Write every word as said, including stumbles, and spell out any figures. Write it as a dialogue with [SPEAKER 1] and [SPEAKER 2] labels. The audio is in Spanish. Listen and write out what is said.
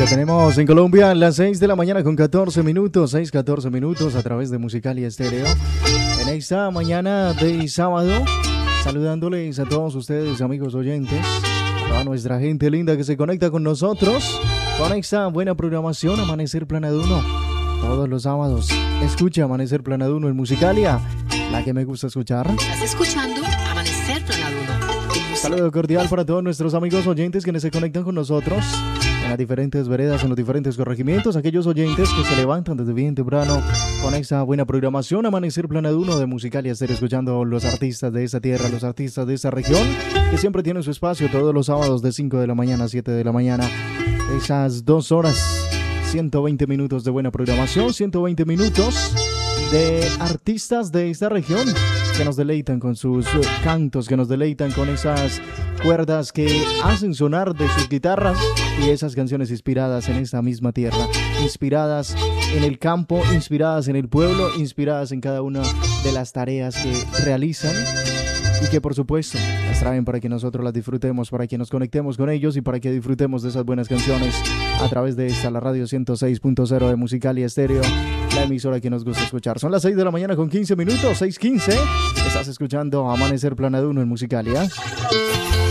[SPEAKER 1] Ya tenemos en Colombia las seis de la mañana con catorce minutos, seis, catorce minutos a través de Musicalia Estéreo. En esta mañana de sábado, saludándoles a todos ustedes, amigos oyentes, a toda nuestra gente linda que se conecta con nosotros, con esta buena programación Amanecer Planaduno. Todos los sábados, escucha Amanecer Planaduno en Musicalia, la que me gusta escuchar.
[SPEAKER 2] Estás escuchando Amanecer Planaduno.
[SPEAKER 1] Saludo cordial para todos nuestros amigos oyentes que se conectan con nosotros en las diferentes veredas, en los diferentes corregimientos, aquellos oyentes que se levantan desde bien temprano con esa buena programación Amanecer Planaduno de Musicalia Estéreo, escuchando los artistas de esta tierra, los artistas de esta región, que siempre tienen su espacio todos los sábados de cinco de la mañana a siete de la mañana. Esas dos horas, ciento veinte minutos de buena programación, ciento veinte minutos de artistas de esta región que nos deleitan con sus cantos, que nos deleitan con esas cuerdas que hacen sonar de sus guitarras y esas canciones inspiradas en esta misma tierra, inspiradas en el campo, inspiradas en el pueblo, inspiradas en cada una de las tareas que realizan y que por supuesto las traen para que nosotros las disfrutemos, para que nos conectemos con ellos y para que disfrutemos de esas buenas canciones a través de esta, la radio ciento seis punto cero de Musicalia Estéreo, la emisora que nos gusta escuchar. Son las seis de la mañana con quince minutos, seis quince. Estás escuchando Amanecer Planaduno en Musicalia.